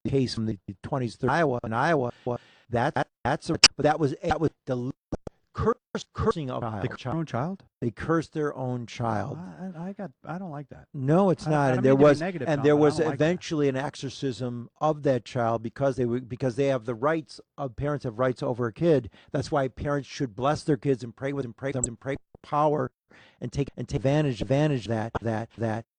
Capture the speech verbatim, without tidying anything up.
case from the twenties, thirties, Iowa, in Iowa. That, that that's a, but that was that was the curse, cursing of They a curse their child. own child. They cursed their own child. I, I got. I don't like that. No, it's I don't, I not. don't And there mean to be was negative, and Tom, there but I was don't like that. eventually an exorcism of that child because they were because they have the rights of parents have rights over a kid. That's why parents should bless their kids and pray with them, pray with them, and pray for power and take and take advantage advantage that that that